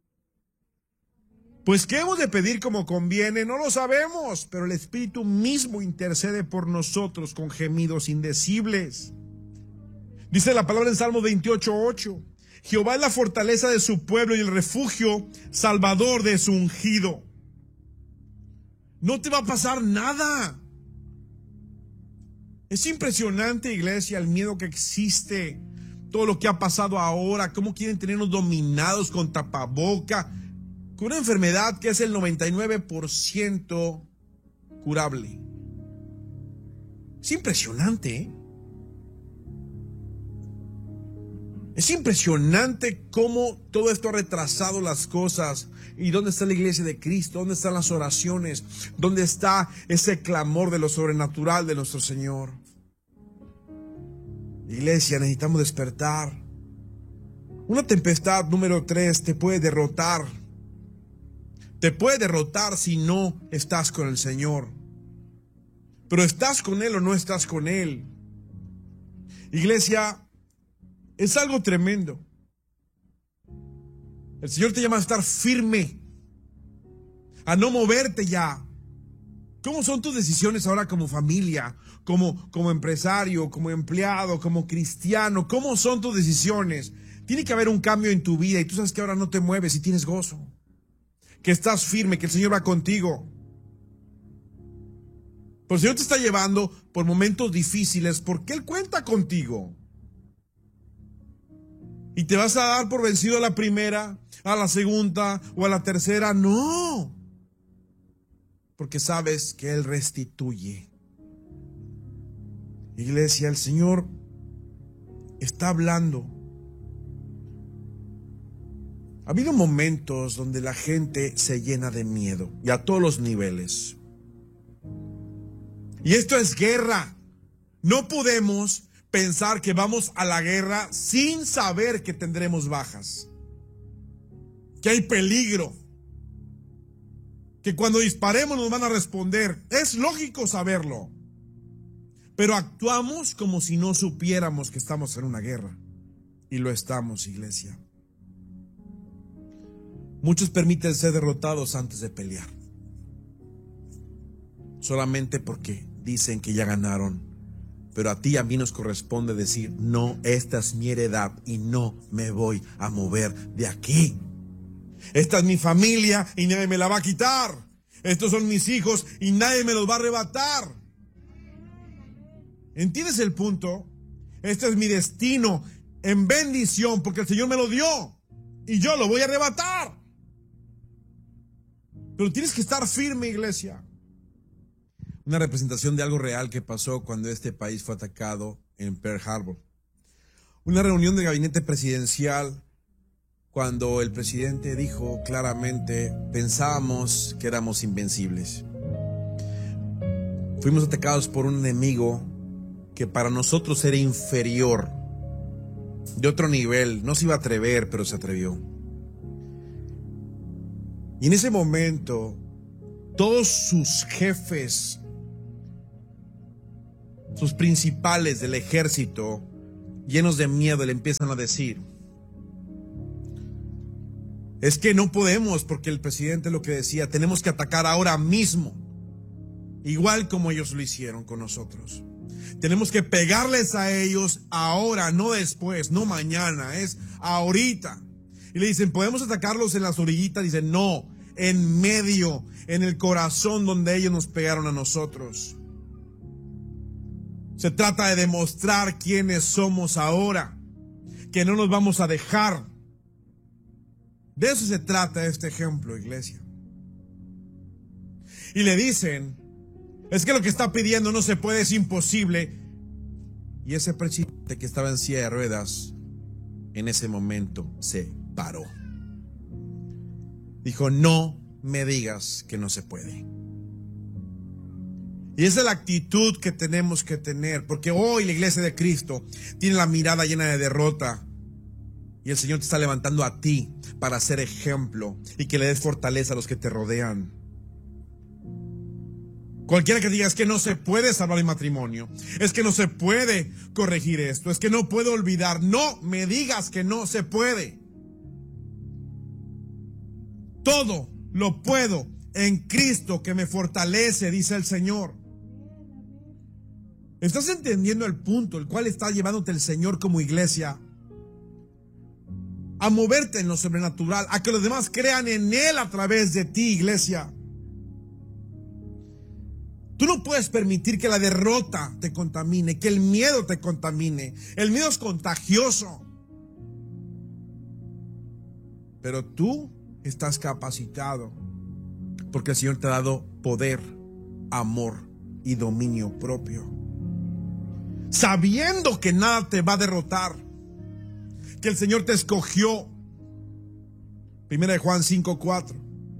Pues ¿qué hemos de pedir como conviene? No lo sabemos, pero el Espíritu mismo intercede por nosotros con gemidos indecibles. Dice la palabra en Salmo veintiocho ocho. Jehová es la fortaleza de su pueblo y el refugio salvador de su ungido. No te va a pasar nada. Es impresionante, iglesia, el miedo que existe, todo lo que ha pasado ahora, cómo quieren tenernos dominados con tapaboca, con una enfermedad que es el noventa y nueve por ciento curable. Es impresionante, ¿eh? Es impresionante cómo todo esto ha retrasado las cosas. ¿Y dónde está la iglesia de Cristo? ¿Dónde están las oraciones? ¿Dónde está ese clamor de lo sobrenatural de nuestro Señor? Iglesia, necesitamos despertar. Una tempestad número tres te puede derrotar. Te puede derrotar si no estás con el Señor. Pero ¿estás con Él o no estás con Él? Iglesia, es algo tremendo. El Señor te llama a estar firme, a no moverte ya. ¿Cómo son tus decisiones ahora como familia, como, como empresario, como empleado, como cristiano? ¿Cómo son tus decisiones? Tiene que haber un cambio en tu vida y tú sabes que ahora no te mueves y tienes gozo. Que estás firme, que el Señor va contigo. Pero el Señor te está llevando por momentos difíciles porque Él cuenta contigo. ¿Y te vas a dar por vencido a la primera, a la segunda o a la tercera? No. Porque sabes que Él restituye. Iglesia, el Señor está hablando. Ha habido momentos donde la gente se llena de miedo y a todos los niveles. Y esto es guerra. No podemos pensar que vamos a la guerra sin saber que tendremos bajas, que hay peligro, que cuando disparemos nos van a responder. Es lógico saberlo, pero actuamos como si no supiéramos que estamos en una guerra, y lo estamos, iglesia. Muchos permiten ser derrotados antes de pelear, solamente porque dicen que ya ganaron. Pero a ti y a mí nos corresponde decir, no, esta es mi heredad y no me voy a mover de aquí. Esta es mi familia y nadie me la va a quitar. Estos son mis hijos y nadie me los va a arrebatar. ¿Entiendes el punto? Este es mi destino en bendición porque el Señor me lo dio y yo lo voy a arrebatar. Pero tienes que estar firme, iglesia. Una representación de algo real que pasó cuando este país fue atacado en Pearl Harbor. Una reunión de gabinete presidencial cuando el presidente dijo claramente, pensábamos que éramos invencibles. Fuimos atacados por un enemigo que para nosotros era inferior, de otro nivel, no se iba a atrever, pero se atrevió. Y en ese momento, todos sus jefes, sus principales del ejército, llenos de miedo, le empiezan a decir, es que no podemos, porque el presidente lo que decía, tenemos que atacar ahora mismo. igual como ellos lo hicieron con nosotros. Tenemos que pegarles a ellos ahora, no después, no mañana, es ahorita. Y le dicen, ¿podemos atacarlos en las orillitas? Dicen, no, en medio, en el corazón donde ellos nos pegaron a nosotros. Se trata de demostrar quiénes somos ahora, que no nos vamos a dejar. De eso se trata este ejemplo, iglesia. Y le dicen, es que lo que está pidiendo no se puede, es imposible. Y ese presidente que estaba en silla de ruedas, en ese momento se paró. Dijo, no me digas que no se puede. Y esa es la actitud que tenemos que tener, porque hoy la iglesia de Cristo tiene la mirada llena de derrota. Y el Señor te está levantando a ti para ser ejemplo y que le des fortaleza a los que te rodean. Cualquiera que diga, es que no se puede salvar el matrimonio, es que no se puede corregir esto, es que no puedo olvidar. No me digas que no se puede. Todo lo puedo en Cristo que me fortalece, dice el Señor. ¿Estás entendiendo el punto el cual está llevándote el Señor como iglesia? A moverte en lo sobrenatural, a que los demás crean en Él a través de ti, iglesia. Tú no puedes permitir que la derrota te contamine, que el miedo te contamine. El miedo es contagioso. Pero tú estás capacitado porque el Señor te ha dado poder, amor y dominio propio. Sabiendo que nada te va a derrotar, que el Señor te escogió. Primera de Juan cinco cuatro.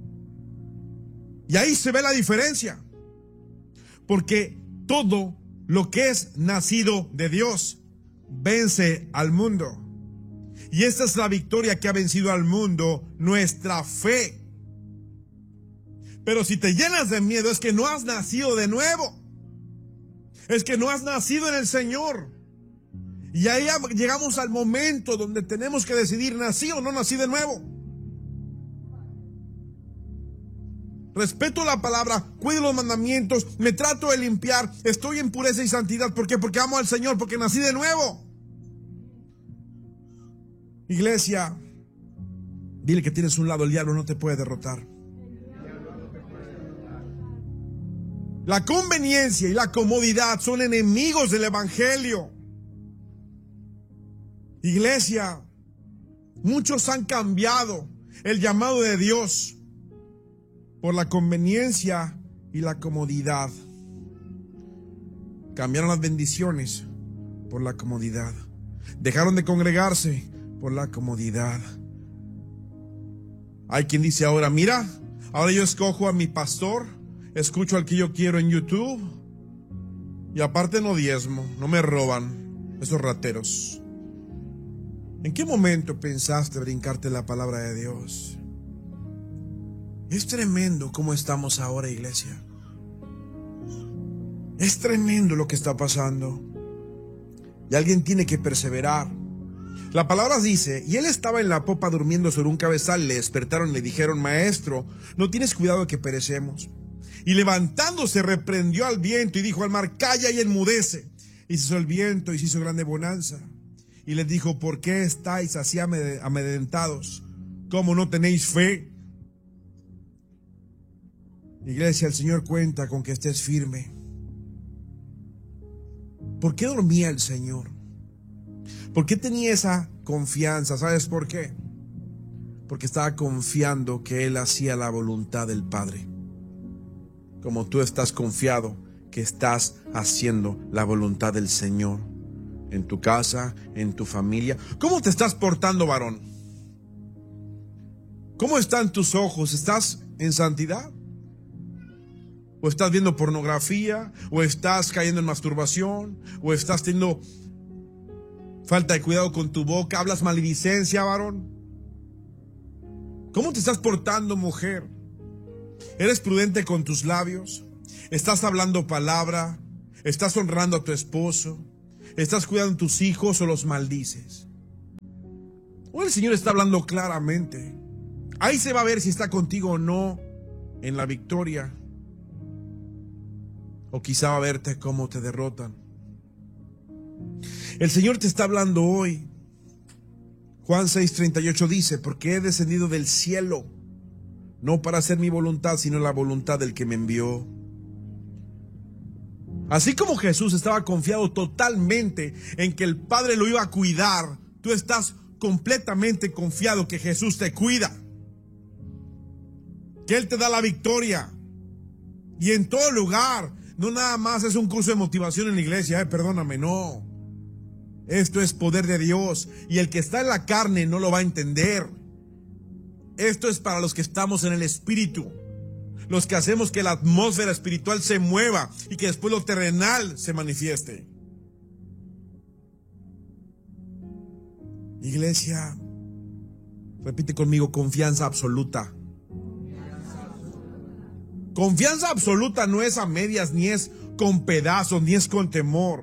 Y ahí se ve la diferencia. Porque todo lo que es nacido de Dios vence al mundo. Y esta es la victoria que ha vencido al mundo, nuestra fe. Pero si te llenas de miedo, es que no has nacido de nuevo. Es que no has nacido en el Señor. Y ahí llegamos al momento donde tenemos que decidir, ¿nací o no nací de nuevo? Respeto la palabra, cuido los mandamientos, me trato de limpiar, estoy en pureza y santidad. ¿Por qué? Porque amo al Señor, porque nací de nuevo. Iglesia, dile que tienes un lado, el diablo no te puede derrotar. La conveniencia y la comodidad son enemigos del evangelio. Iglesia, muchos han cambiado el llamado de Dios por la conveniencia y la comodidad. Cambiaron las bendiciones por la comodidad. Dejaron de congregarse por la comodidad. Hay quien dice ahora, mira, ahora yo escojo a mi pastor, escucho al que yo quiero en YouTube y aparte no diezmo, no me roban esos rateros. ¿En qué momento pensaste brincarte la palabra de Dios? Es tremendo cómo estamos ahora, iglesia. Es tremendo lo que está pasando. Y alguien tiene que perseverar. La palabra dice, y él estaba en la popa durmiendo sobre un cabezal, le despertaron y le dijeron, maestro, ¿no tienes cuidado de que perecemos? Y levantándose reprendió al viento y dijo al mar, calla y enmudece. Y cesó el viento y se hizo grande bonanza. Y les dijo, ¿por qué estáis así amedrentados? ¿Cómo no tenéis fe? Iglesia, el Señor cuenta con que estés firme. ¿Por qué dormía el Señor? ¿Por qué tenía esa confianza? ¿Sabes por qué? Porque estaba confiando que Él hacía la voluntad del Padre. Como tú estás confiado que estás haciendo la voluntad del Señor. En tu casa, en tu familia. ¿Cómo te estás portando, varón? ¿Cómo están tus ojos? ¿Estás en santidad? ¿O estás viendo pornografía? ¿O estás cayendo en masturbación? ¿O estás teniendo falta de cuidado con tu boca? ¿Hablas maledicencia, varón? ¿Cómo te estás portando, mujer? ¿Eres prudente con tus labios? ¿Estás hablando palabra? ¿Estás honrando a tu esposo? ¿Estás cuidando a tus hijos o los maldices? O el Señor está hablando claramente. Ahí se va a ver si está contigo o no en la victoria. O quizá va a verte cómo te derrotan. El Señor te está hablando hoy. Juan seis treinta y ocho dice: porque he descendido del cielo, no para hacer mi voluntad, sino la voluntad del que me envió. Así como Jesús estaba confiado totalmente en que el Padre lo iba a cuidar, tú estás completamente confiado que Jesús te cuida, que Él te da la victoria. Y en todo lugar, no nada más es un curso de motivación en la iglesia, eh, perdóname, no. Esto es poder de Dios, y el que está en la carne no lo va a entender. Esto es para los que estamos en el Espíritu, los que hacemos que la atmósfera espiritual se mueva y que después lo terrenal se manifieste. Iglesia, repite conmigo: confianza absoluta. Confianza absoluta no es a medias, ni es con pedazos, ni es con temor.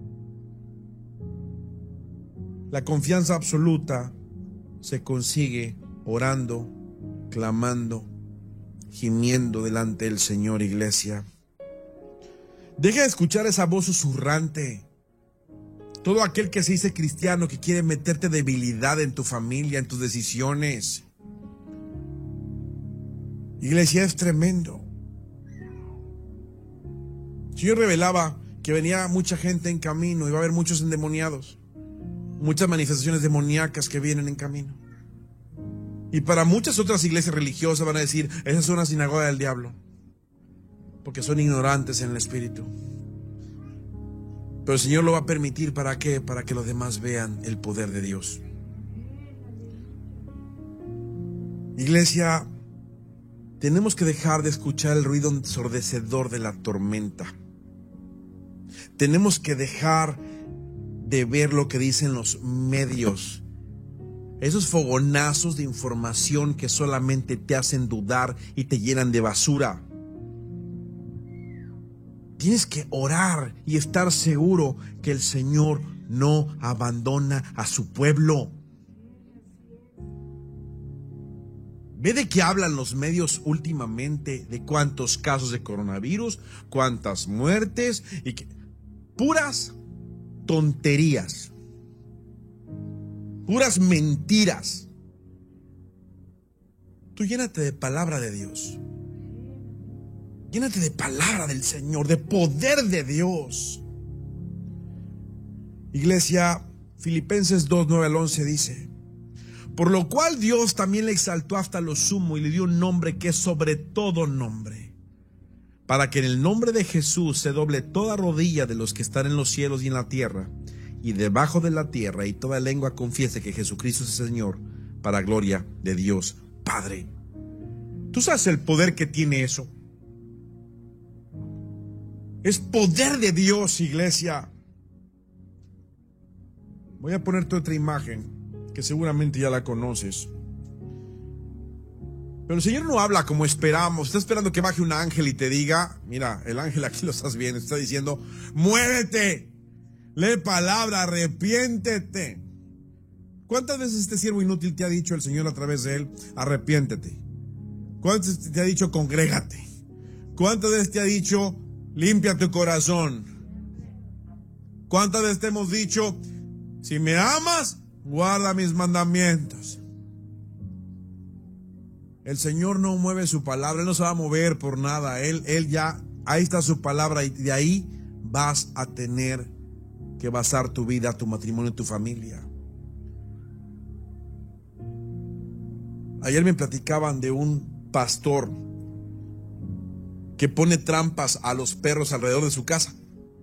La confianza absoluta se consigue orando, clamando, gimiendo delante del Señor, iglesia. Deja de escuchar esa voz susurrante. Todo aquel que se dice cristiano, que quiere meterte debilidad en tu familia, en tus decisiones. Iglesia, es tremendo. El Señor revelaba que venía mucha gente en camino, y va a haber muchos endemoniados, muchas manifestaciones demoníacas que vienen en camino. Y para muchas otras iglesias religiosas van a decir: esa es una sinagoga del diablo, porque son ignorantes en el espíritu. Pero el Señor lo va a permitir, ¿para qué? Para que los demás vean el poder de Dios. Iglesia, tenemos que dejar de escuchar el ruido ensordecedor de la tormenta. Tenemos que dejar de ver lo que dicen los medios, esos fogonazos de información que solamente te hacen dudar y te llenan de basura. Tienes que orar y estar seguro que el Señor no abandona a su pueblo. Ve de qué hablan los medios últimamente, de cuántos casos de coronavirus, cuántas muertes, y que, puras tonterías, puras mentiras. Tú llénate de palabra de Dios. Llénate de palabra del Señor, de poder de Dios. Iglesia, Filipenses dos, nueve al once dice: por lo cual Dios también le exaltó hasta lo sumo y le dio un nombre que es sobre todo nombre, para que en el nombre de Jesús se doble toda rodilla de los que están en los cielos y en la tierra y debajo de la tierra, y toda lengua confiese que Jesucristo es el Señor, para gloria de Dios Padre. ¿Tú sabes el poder que tiene eso? Es poder de Dios, iglesia. Voy a ponerte otra imagen que seguramente ya la conoces. Pero el Señor no habla como esperamos. Está esperando que baje un ángel y te diga: mira, el ángel aquí lo estás viendo, está diciendo: muévete, lee palabra, arrepiéntete. ¿Cuántas veces este siervo inútil te ha dicho el Señor a través de él: arrepiéntete? ¿Cuántas veces te ha dicho: congrégate? ¿Cuántas veces te ha dicho: limpia tu corazón? ¿Cuántas veces te hemos dicho: si me amas, guarda mis mandamientos? El Señor no mueve su palabra, Él no se va a mover por nada. Él, Él ya, ahí está su palabra, y de ahí vas a tener que basar tu vida, tu matrimonio, tu familia. Ayer me platicaban de un pastor que pone trampas a los perros alrededor de su casa.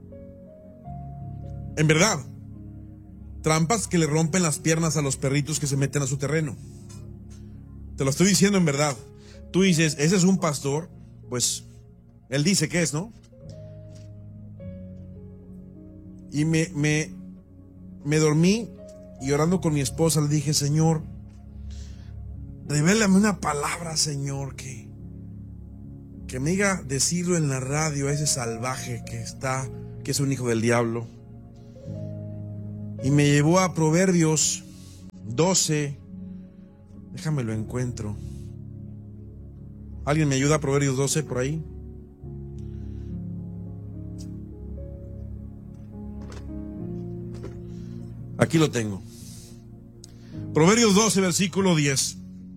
En verdad, trampas que le rompen las piernas a los perritos que se meten a su terreno. Te lo estoy diciendo en verdad. Tú dices: ese es un pastor. Pues él dice que es, ¿no? Y me, me, me dormí, y orando con mi esposa le dije: Señor, revélame una palabra, Señor, que, que me diga decirlo en la radio a ese salvaje que está, que es un hijo del diablo. Y me llevó a Proverbios doce. Déjame lo encuentro. ¿Alguien me ayuda a Proverbios doce por ahí? Aquí lo tengo. Proverbios doce, versículo diez.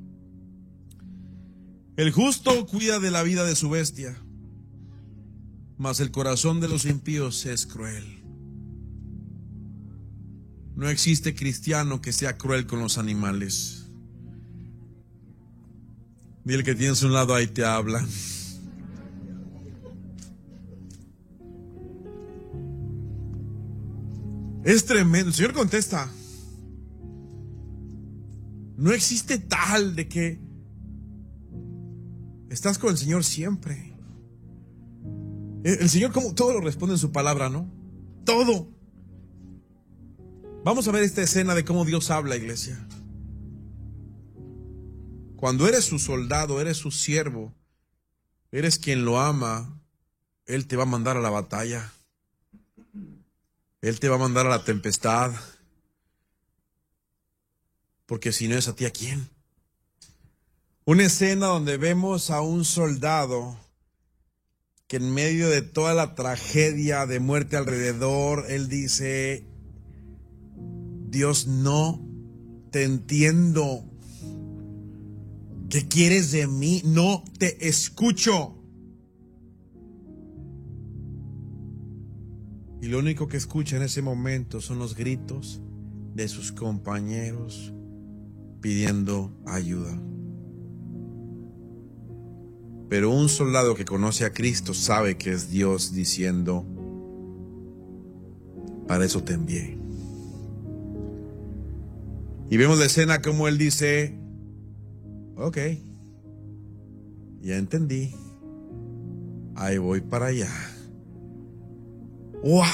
El justo cuida de la vida de su bestia, mas el corazón de los impíos es cruel. No existe cristiano que sea cruel con los animales. Dile que tienes a un lado, ahí te habla. Es tremendo. El Señor contesta: no existe tal de que estás con el Señor siempre. El Señor, como todo lo responde en su palabra, ¿no? Todo. Vamos a ver esta escena de cómo Dios habla, iglesia. Cuando eres su soldado, eres su siervo, eres quien lo ama, Él te va a mandar a la batalla. Él te va a mandar a la tempestad. Porque si no es a ti, ¿a quién? Una escena donde vemos a un soldado que en medio de toda la tragedia de muerte alrededor, él dice: Dios, no te entiendo. ¿Qué quieres de mí? No te escucho. Y lo único que escucha en ese momento son los gritos de sus compañeros pidiendo ayuda. Pero un soldado que conoce a Cristo sabe que es Dios diciendo: para eso te envié. Y vemos la escena como él dice: ok, ya entendí, ahí voy para allá. ¡Wow!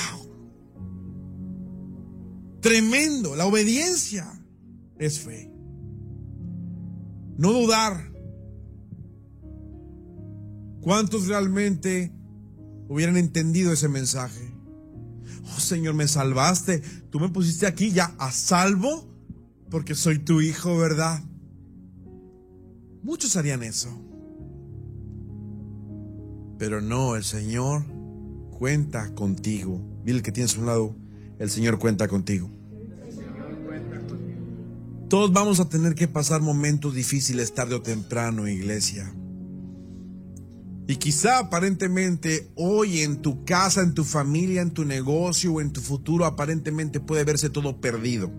Tremendo. La obediencia es fe. No dudar. ¿Cuántos realmente hubieran entendido ese mensaje? Oh, Señor, me salvaste. Tú me pusiste aquí ya a salvo porque soy tu hijo, ¿verdad? Muchos harían eso. Pero no, el Señor cuenta contigo. Dile que tienes a un lado: el Señor cuenta contigo. Todos vamos a tener que pasar momentos difíciles tarde o temprano, iglesia. Y quizá aparentemente hoy en tu casa, en tu familia, en tu negocio o en tu futuro, aparentemente puede verse todo perdido.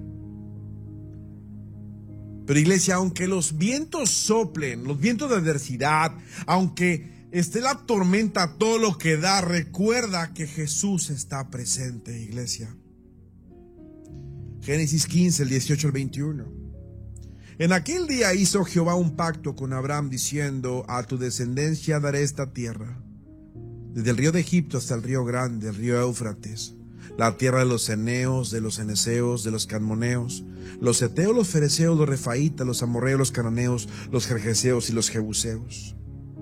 Pero iglesia, aunque los vientos soplen, los vientos de adversidad, aunque esté la tormenta, todo lo que da, recuerda que Jesús está presente, iglesia. Génesis quince, el dieciocho al veintiuno. En aquel día hizo Jehová un pacto con Abraham diciendo: a tu descendencia daré esta tierra, desde el río de Egipto hasta el río grande, el río Éufrates, la tierra de los eneos, de los eneseos, de los cadmoneos, los heteos, los fereceos, los refaitas, los amorreos, los cananeos, los jerjeseos y los jebuseos.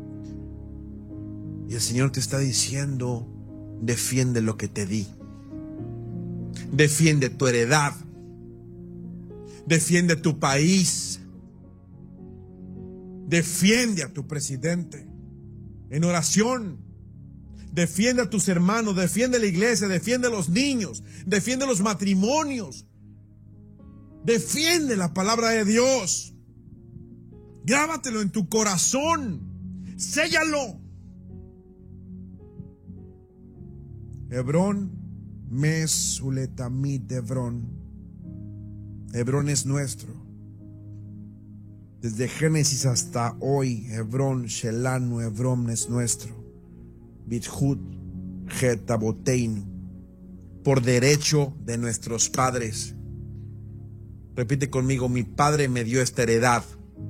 Y el Señor te está diciendo: defiende lo que te di. Defiende tu heredad. Defiende tu país. Defiende a tu presidente en oración. Defiende a tus hermanos, defiende la iglesia, defiende a los niños, defiende los matrimonios. Defiende la palabra de Dios. Grábatelo en tu corazón. Séllalo. Hebrón, Mesuletamit, Hebrón. Hebrón es nuestro. Desde Génesis hasta hoy, Hebrón, Shelanu, Hebrón es nuestro. Bithut, Getaboteinu, por derecho de nuestros padres. Repite conmigo: mi padre me dio esta heredad.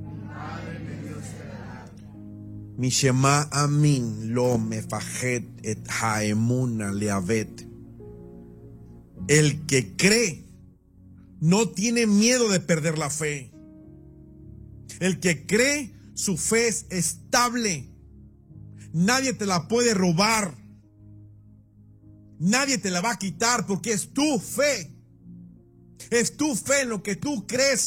Mi Shema Amin lo mefajet et haemuna leavet. El que cree no tiene miedo de perder la fe. El que cree, su fe es estable. Nadie te la puede robar. Nadie te la va a quitar porque es tu fe. Es tu fe en lo que tú crees.